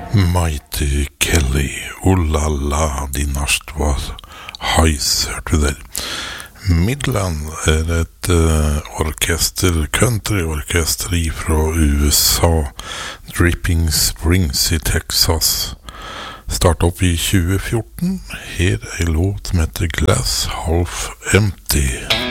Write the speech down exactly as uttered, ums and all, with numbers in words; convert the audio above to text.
Mighty Kelly, oh la la, din narst var heis, hørte du der. Midland er et uh, orkester, country-orkester fra U S A, Dripping Springs i Texas. Startet opp i tjue fjorten, her er en låt som heter Glass Half Empty.